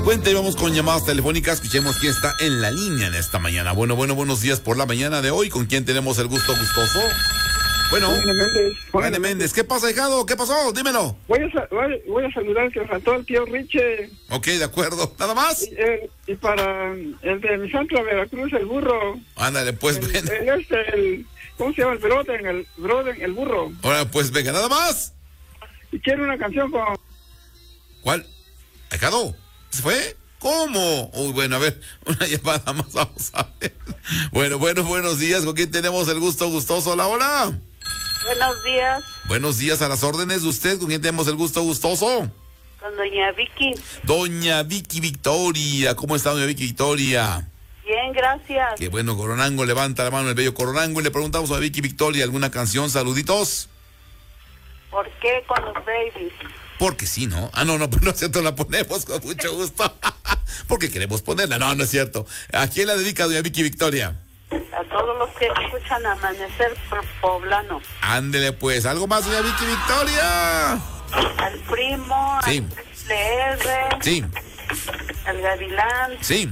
Cuenta y vamos con llamadas telefónicas. Escuchemos quién está en la línea en esta mañana. Buenos días por la mañana de hoy. ¿Con quién tenemos el gusto gustoso? Bueno, Juan Méndez. ¿Qué pasa, hijado? ¿Qué pasó? Dímelo. Voy a saludar que faltó el tío Riche. Ok, de acuerdo. ¿Nada más? Y para el de mi santo Veracruz, el burro. Ándale, pues ven. ¿Cómo se llama? El burro. Ahora, pues venga, ¿nada más? Y quiero una canción con... ¿Cuál? ¿Hijado? ¿Se fue? ¿Cómo? Uy, bueno, a ver, una llamada más, vamos a ver. Bueno, buenos días. ¿Con quién tenemos el gusto gustoso? Hola. Buenos días. Buenos días, a las órdenes de usted. ¿Con quién tenemos el gusto gustoso? Con doña Vicky. Doña Vicky Victoria. ¿Cómo está doña Vicky Victoria? Bien, gracias. Qué bueno, Coronango, levanta la mano el bello Coronango y le preguntamos a Vicky Victoria alguna canción, saluditos. ¿Por qué con los babies? Porque sí, ¿no? Ah, no, pues no es cierto, la ponemos con mucho gusto. Porque queremos ponerla. No es cierto. ¿A quién la dedica doña Vicky Victoria? A todos los que escuchan Amanecer Poblano. Ándele pues, ¿algo más doña Vicky Victoria? Al primo, sí. Al LR. Sí. Al Gavilán. Sí.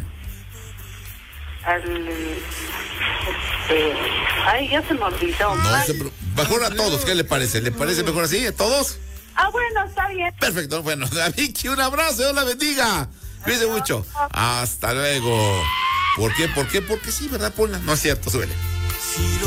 Ay, ya se me olvidó. Mejor a todos, ¿qué le parece? ¿Le parece mejor así? ¿A todos? Ah, bueno, está bien. Perfecto, bueno, Vicky, un abrazo, Dios la bendiga. Cuídense mucho. Hasta luego. ¿Por qué? Porque sí, ¿verdad, Paula? No es cierto, suele.